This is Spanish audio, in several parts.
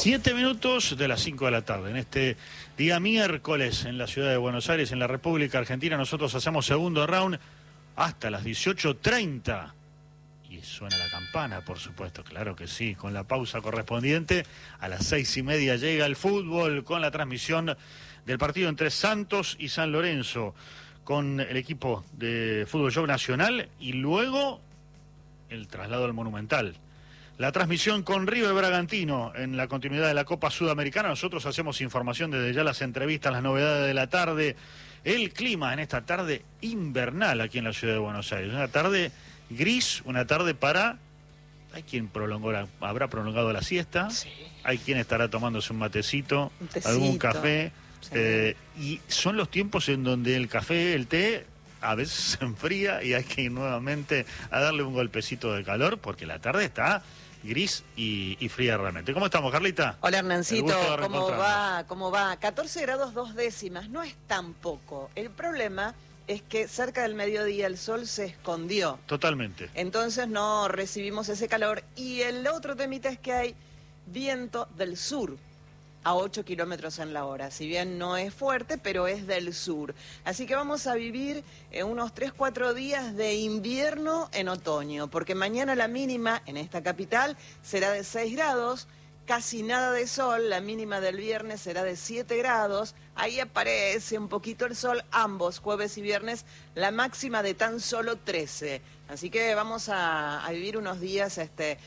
7 minutos de las 5 de la tarde. En este día miércoles en la ciudad de Buenos Aires, en la República Argentina, nosotros hacemos segundo round hasta las 18:30. Y suena la campana, por supuesto, claro que sí, con la pausa correspondiente. A las 6:30 llega el fútbol con la transmisión del partido entre Santos y San Lorenzo, con el equipo de Fútbol Show Nacional, y luego el traslado al Monumental. La transmisión con River Bragantino en la continuidad de la Copa Sudamericana. Nosotros hacemos información desde ya, las entrevistas, las novedades de la tarde, el clima en esta tarde invernal aquí en la ciudad de Buenos Aires. Una tarde gris, una tarde para... Hay quien habrá prolongado la siesta, sí. Hay quien estará tomándose un matecito, algún café, sí. Y son los tiempos en donde el café, el té, a veces se enfría y hay que ir nuevamente a darle un golpecito de calor, porque la tarde está gris y fría realmente. ¿Cómo estamos, Carlita? Hola, Hernancito, ¿cómo va? ¿Cómo va? 14 grados 2 décimas, no es tan poco. El problema es que cerca del mediodía el sol se escondió. Totalmente. Entonces no recibimos ese calor. Y el otro temita es que hay viento del sur a 8 kilómetros en la hora. Si bien no es fuerte, pero es del sur. Así que vamos a vivir unos 3-4 días de invierno en otoño, porque mañana la mínima en esta capital será de 6 grados, casi nada de sol, la mínima del viernes será de 7 grados, ahí aparece un poquito el sol, ambos, jueves y viernes, la máxima de tan solo 13. Así que vamos a vivir unos días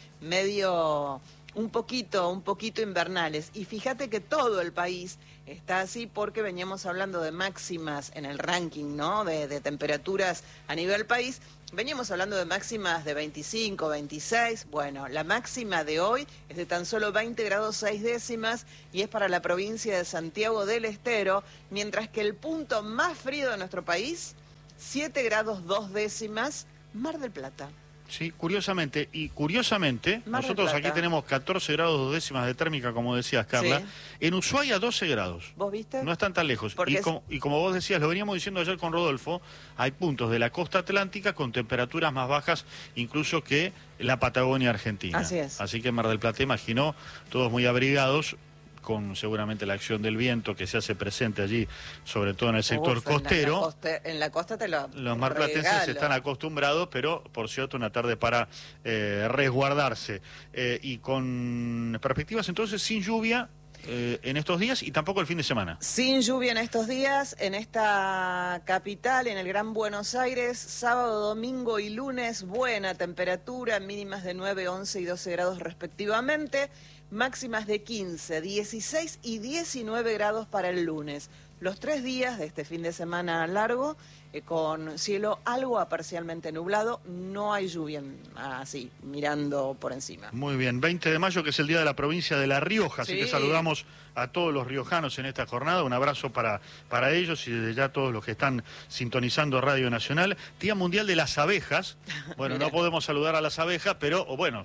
medio... un poquito invernales. Y fíjate que todo el país está así, porque veníamos hablando de máximas en el ranking, ¿no? De temperaturas a nivel país. Veníamos hablando de máximas de 25, 26. Bueno, la máxima de hoy es de tan solo 20 grados 6 décimas y es para la provincia de Santiago del Estero, mientras que el punto más frío de nuestro país, 7 grados 2 décimas, Mar del Plata. Sí, curiosamente, nosotros aquí tenemos 14 grados 2 décimas de térmica, como decías, Carla. Sí. En Ushuaia 12 grados. ¿Vos viste? No están tan lejos. Y como vos decías, lo veníamos diciendo ayer con Rodolfo, hay puntos de la costa atlántica con temperaturas más bajas incluso que la Patagonia argentina. Así es. Así que Mar del Plata, imaginó, todos muy abrigados, con seguramente la acción del viento que se hace presente allí, sobre todo en el sector costero. En la costa los marplatenses están acostumbrados, pero por cierto una tarde para resguardarse. Y con perspectivas entonces sin lluvia en estos días y tampoco el fin de semana. Sin lluvia en estos días, en esta capital, en el Gran Buenos Aires, sábado, domingo y lunes, buena temperatura, mínimas de 9, 11 y 12 grados respectivamente, máximas de 15, 16 y 19 grados para el lunes. Los 3 días de este fin de semana largo, con cielo algo a parcialmente nublado, no hay lluvia así, mirando por encima. Muy bien, 20 de mayo, que es el día de la provincia de La Rioja, así que saludamos a todos los riojanos en esta jornada, un abrazo para ellos y desde ya todos los que están sintonizando Radio Nacional. Día Mundial de las Abejas, bueno, no podemos saludar a las abejas, pero bueno,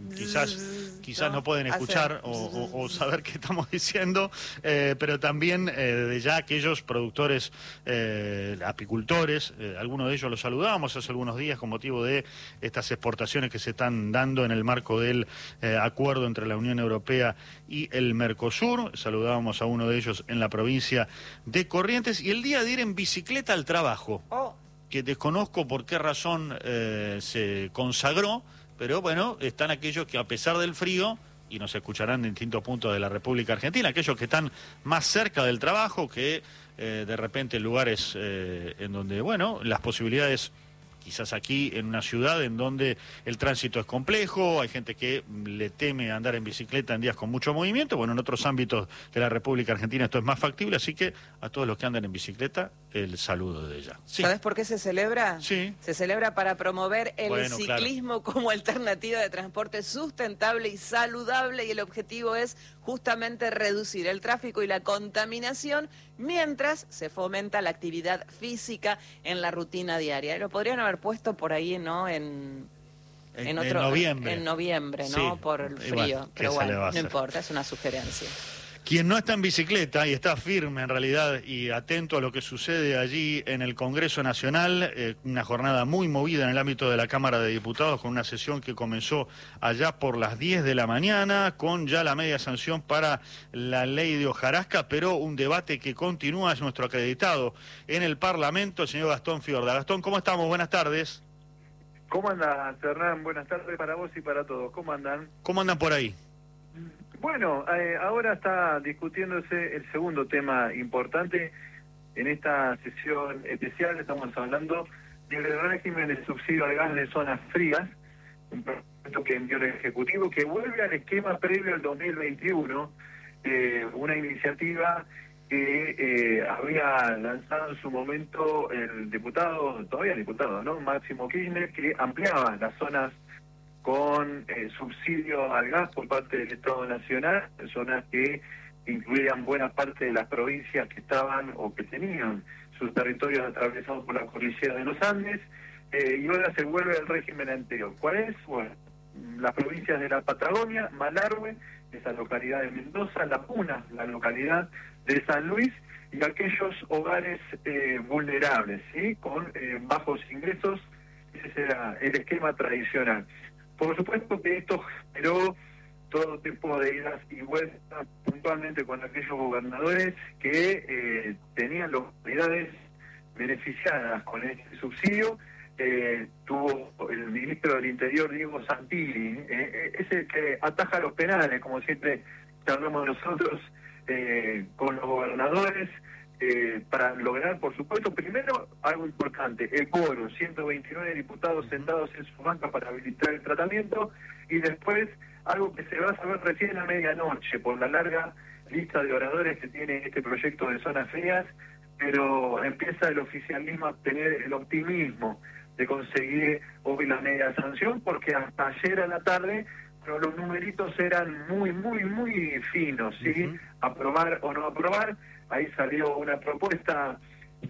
quizás no pueden escuchar o saber qué estamos diciendo, pero también de ya aquellos productores, apicultores, algunos de ellos los saludábamos hace algunos días con motivo de estas exportaciones que se están dando en el marco del acuerdo entre la Unión Europea y el Mercosur. Saludábamos a uno de ellos en la provincia de Corrientes. Y el día de ir en bicicleta al trabajo, que desconozco por qué razón se consagró, pero bueno, están aquellos que a pesar del frío, y nos escucharán en distintos puntos de la República Argentina, aquellos que están más cerca del trabajo, que de repente lugares en donde, bueno, las posibilidades, quizás aquí en una ciudad en donde el tránsito es complejo, hay gente que le teme andar en bicicleta en días con mucho movimiento, bueno, en otros ámbitos de la República Argentina esto es más factible, así que a todos los que andan en bicicleta, el saludo de ella. Sí. ¿Sabes por qué se celebra? Sí. Se celebra para promover el ciclismo como alternativa de transporte sustentable y saludable, y el objetivo es justamente reducir el tráfico y la contaminación mientras se fomenta la actividad física en la rutina diaria. Lo podrían haber puesto por ahí, ¿no? En noviembre. En noviembre, ¿no? Sí, por el frío. Pero bueno, no importa, es una sugerencia. Quien no está en bicicleta y está firme en realidad y atento a lo que sucede allí en el Congreso Nacional, una jornada muy movida en el ámbito de la Cámara de Diputados, con una sesión que comenzó allá por las 10 de la mañana, con ya la media sanción para la ley de hojarasca, pero un debate que continúa. Es nuestro acreditado en el Parlamento, el señor Gastón Fiorda. Gastón, ¿cómo estamos? Buenas tardes. ¿Cómo andan, Hernán? Buenas tardes para vos y para todos. ¿Cómo andan? ¿Cómo andan por ahí? Bueno, ahora está discutiéndose el segundo tema importante. En esta sesión especial estamos hablando del régimen de subsidio al gas de zonas frías, un proyecto que envió el Ejecutivo, que vuelve al esquema previo al 2021, una iniciativa que había lanzado en su momento el diputado, todavía diputado, ¿no? Máximo Kirchner, que ampliaba las zonas con subsidio al gas por parte del Estado Nacional, zonas que incluían buena parte de las provincias que estaban o que tenían sus territorios atravesados por la cordillera de los Andes, y ahora se vuelve al régimen anterior. ¿Cuál es? Bueno, las provincias de la Patagonia, Malargüe, esa localidad de Mendoza, La Puna, la localidad de San Luis, y aquellos hogares vulnerables, ¿sí? Con bajos ingresos. Ese era el esquema tradicional. Por supuesto que esto generó todo tipo de idas y vueltas puntualmente con aquellos gobernadores que tenían localidades beneficiadas con este subsidio. Tuvo el ministro del Interior, Diego Santilli, es el que ataja los penales, como siempre hablamos nosotros, con los gobernadores, para lograr, por supuesto, primero, algo importante, el quórum, 129 diputados sentados en su banca para habilitar el tratamiento, y después, algo que se va a saber recién a medianoche, por la larga lista de oradores que tiene este proyecto de zonas frías, pero empieza el oficialismo a tener el optimismo de conseguir hoy la media sanción, porque hasta ayer a la tarde pero los numeritos eran muy finos, ¿sí? Aprobar o no aprobar. Ahí salió una propuesta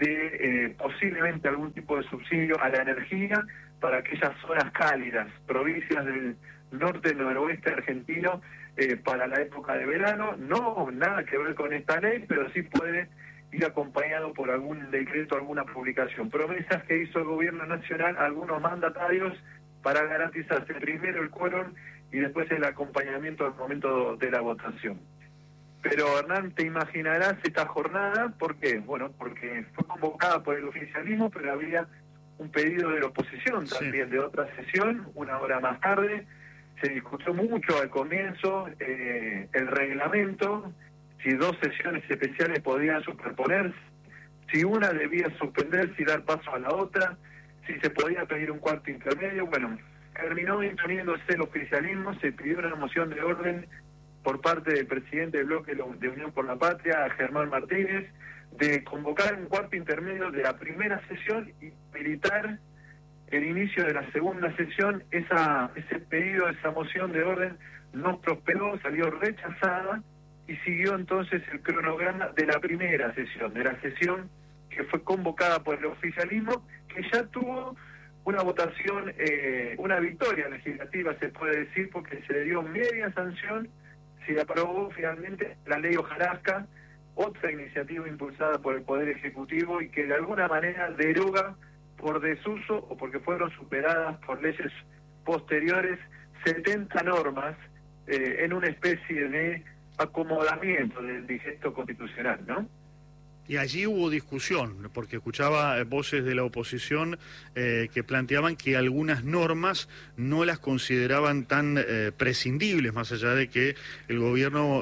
de posiblemente algún tipo de subsidio a la energía para aquellas zonas cálidas, provincias del norte y noroeste argentino, para la época de verano. No, nada que ver con esta ley, pero sí puede ir acompañado por algún decreto, alguna publicación. Promesas que hizo el gobierno nacional, algunos mandatarios, para garantizarse primero el quórum y después el acompañamiento al momento de la votación. Pero, Hernán, te imaginarás esta jornada, ¿por qué? Bueno, porque fue convocada por el oficialismo, pero había un pedido de la oposición también, de otra sesión, una hora más tarde. Se discutió mucho al comienzo el reglamento, si dos sesiones especiales podían superponerse, si una debía suspenderse y dar paso a la otra, si se podía pedir un cuarto intermedio. Bueno, terminó imponiéndose el oficialismo, se pidió una moción de orden por parte del presidente del bloque de Unión por la Patria, Germán Martínez, de convocar un cuarto intermedio de la primera sesión y habilitar el inicio de la segunda sesión. Ese pedido, esa moción de orden no prosperó, salió rechazada y siguió entonces el cronograma de la primera sesión, de la sesión que fue convocada por el oficialismo, que ya tuvo una votación, una victoria legislativa, se puede decir, porque se le dio media sanción, se aprobó finalmente la ley hojarasca, otra iniciativa impulsada por el Poder Ejecutivo y que de alguna manera deroga por desuso o porque fueron superadas por leyes posteriores 70 normas en una especie de acomodamiento del digesto constitucional, ¿no? Y allí hubo discusión, porque escuchaba voces de la oposición que planteaban que algunas normas no las consideraban tan prescindibles, más allá de que el gobierno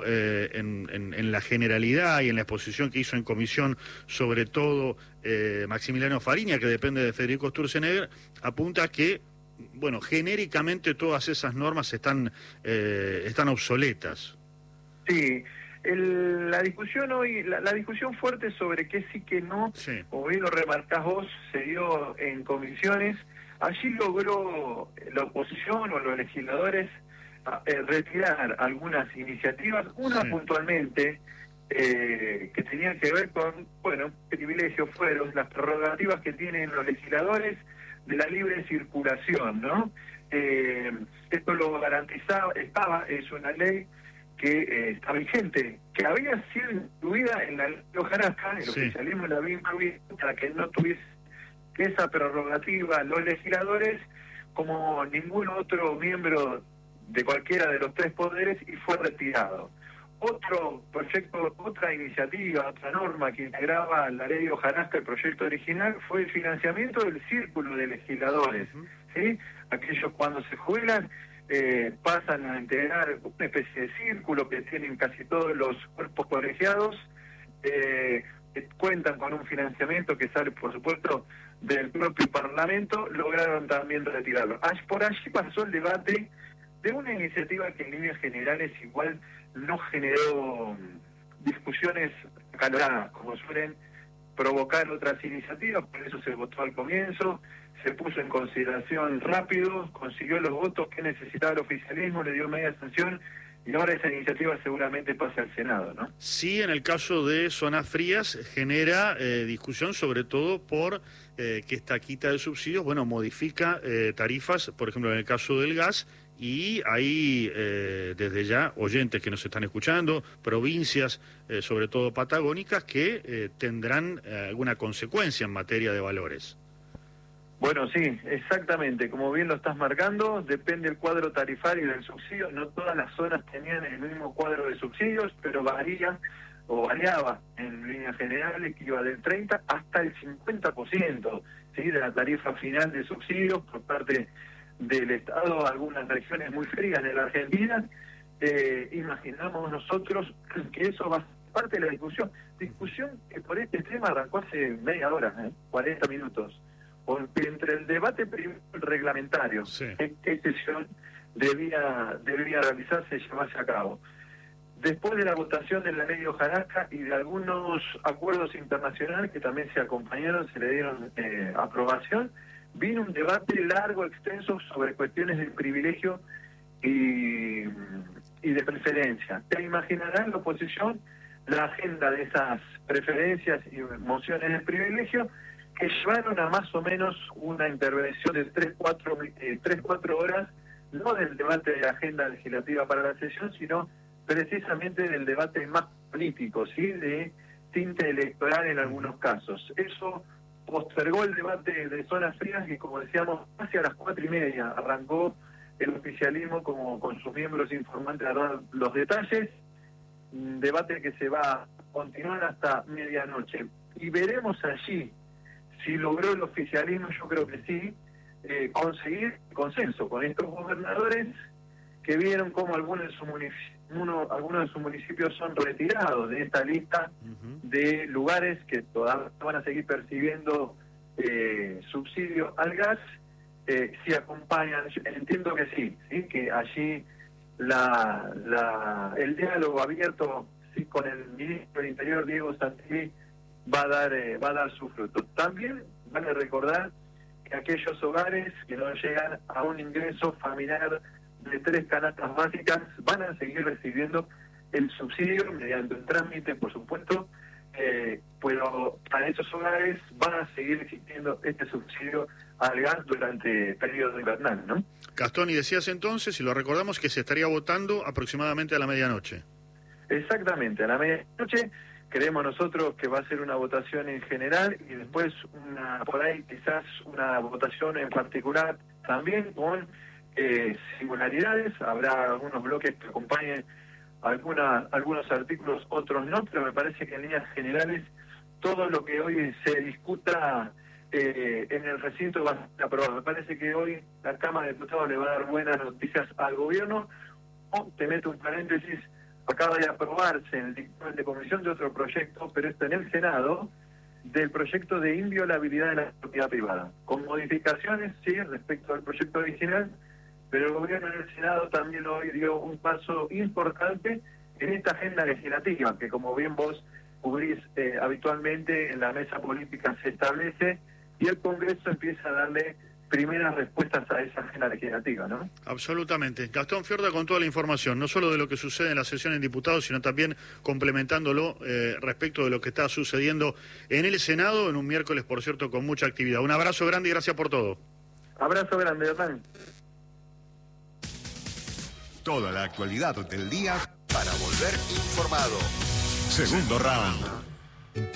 en la generalidad y en la exposición que hizo en comisión, sobre todo Maximiliano Fariña, que depende de Federico Sturzenegger, apunta a que, bueno, genéricamente todas esas normas están obsoletas. Sí. La discusión hoy, la discusión fuerte sobre qué sí, qué no, sí, como bien lo remarcás vos, se dio en comisiones. Allí logró la oposición o los legisladores retirar algunas iniciativas, una sí, puntualmente, que tenían que ver con, bueno, privilegios, fueron las prerrogativas que tienen los legisladores de la libre circulación, ¿no? Esto lo garantizaba, es una ley que está vigente, que había sido incluida en la ley de hojarasca, el oficialismo la había incluido para que no tuviese esa prerrogativa los legisladores como ningún otro miembro de cualquiera de los tres poderes, y fue retirado. Otro proyecto, otra iniciativa, otra norma que integraba la ley de hojarasca, el proyecto original, fue el financiamiento del círculo de legisladores. ¿Sí? Aquellos cuando se jubilan pasan a integrar una especie de círculo que tienen casi todos los cuerpos colegiados, que cuentan con un financiamiento que sale, por supuesto, del propio Parlamento. Lograron también retirarlo. Por allí pasó el debate de una iniciativa que en líneas generales igual no generó discusiones acaloradas, como suelen provocar otras iniciativas, por eso se votó al comienzo, se puso en consideración rápido, consiguió los votos que necesitaba el oficialismo, le dio media sanción, y ahora esa iniciativa seguramente pasa al Senado, ¿no? Sí, en el caso de zonas frías genera discusión, sobre todo por que esta quita de subsidios, bueno, modifica tarifas, por ejemplo, en el caso del gas, y hay desde ya oyentes que nos están escuchando, provincias, sobre todo patagónicas, que tendrán alguna consecuencia en materia de valores. Bueno, sí, exactamente. Como bien lo estás marcando, depende el cuadro tarifario del subsidio. No todas las zonas tenían el mismo cuadro de subsidios, pero varía o variaba en líneas generales, que iba del 30 hasta el 50%, ¿sí?, de la tarifa final de subsidios por parte del Estado a algunas regiones muy frías de la Argentina. Imaginamos nosotros que eso va a ser parte de la discusión que por este tema arrancó hace media hora, 40 minutos, porque entre el debate primero reglamentario, qué sesión debía realizarse y llevarse a cabo, después de la votación de la ley de hojarasca y de algunos acuerdos internacionales que también se acompañaron, se le dieron aprobación, vino un debate largo, extenso, sobre cuestiones de privilegio y de preferencia. Te imaginarás la oposición, la agenda de esas preferencias y mociones de privilegio, que llevaron a más o menos una intervención de 3-4 horas, no del debate de la agenda legislativa para la sesión, sino precisamente del debate más político, ¿sí?, de tinte electoral en algunos casos. Eso postergó el debate de zonas frías, y como decíamos, hacia las 4:30 arrancó el oficialismo como con sus miembros informantes a dar los detalles, un debate que se va a continuar hasta medianoche. Y veremos allí si logró el oficialismo, yo creo que sí, conseguir consenso con estos gobernadores que vieron cómo algunos de sus municipios son retirados de esta lista de lugares que todavía van a seguir percibiendo subsidio al gas. Si acompañan, entiendo que sí, que allí el diálogo abierto, ¿sí?, con el ministro del Interior, Diego Santilli, va a dar su fruto. También vale recordar que aquellos hogares que no llegan a un ingreso familiar de 3 canastas básicas van a seguir recibiendo el subsidio mediante un trámite, por supuesto, pero para esos hogares van a seguir existiendo este subsidio al gas durante el periodo invernal, ¿no? Gastón, y decías entonces, y lo recordamos, que se estaría votando aproximadamente a la medianoche. Exactamente, a la medianoche. Creemos nosotros que va a ser una votación en general y después por ahí quizás una votación en particular también con singularidades. Habrá algunos bloques que acompañen algunos artículos, otros no, pero me parece que en líneas generales todo lo que hoy se discuta en el recinto va a ser aprobado. Me parece que hoy la Cámara de Diputados le va a dar buenas noticias al gobierno. Te meto un paréntesis: acaba de aprobarse en el dictamen de comisión de otro proyecto, pero está en el Senado, del proyecto de inviolabilidad de la propiedad privada, con modificaciones, sí, respecto al proyecto original, pero el gobierno en el Senado también hoy dio un paso importante en esta agenda legislativa, que como bien vos cubrís habitualmente en la mesa política se establece, y el Congreso empieza a darle primeras respuestas a esa agenda legislativa, ¿no? Absolutamente. Gastón Fiorda con toda la información, no solo de lo que sucede en la sesión en diputados, sino también complementándolo respecto de lo que está sucediendo en el Senado, en un miércoles, por cierto, con mucha actividad. Un abrazo grande y gracias por todo. Abrazo grande, Hernán. Toda la actualidad del día para volver informado. Segundo round.